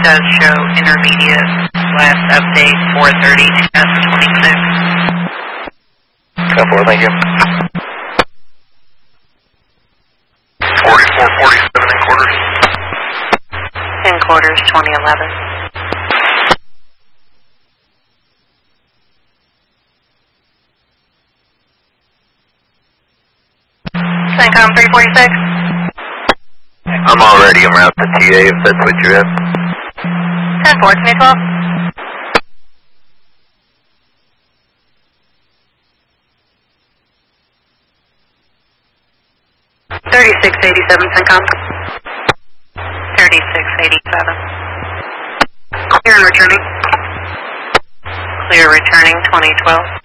does show intermediate last update 4:30, 2026. 10-4, thank you. 4447 in quarters. In quarters, 2011. CENTCOM 346. I'm already en route to TA if that's what you have. 10-4, 2012. $36.87 CENTCOM. 36.87. Clear and returning. Clear returning 2012.